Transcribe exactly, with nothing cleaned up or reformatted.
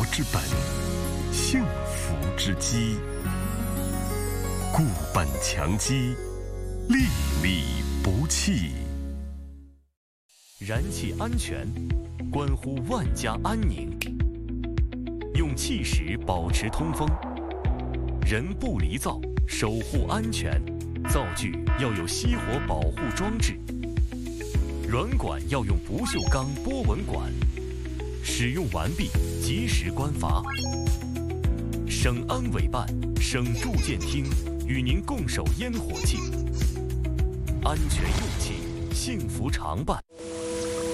之本，幸福之基。固本强基，粒粒不弃。 燃气安全，关乎万家安宁。用气石保持通风，人不离灶，守护安全。灶具要有熄火保护装置，软管要用不锈钢波纹管。使用完毕，及时关阀。省安委办、省住建厅与您共守烟火气，安全用气，幸福常伴。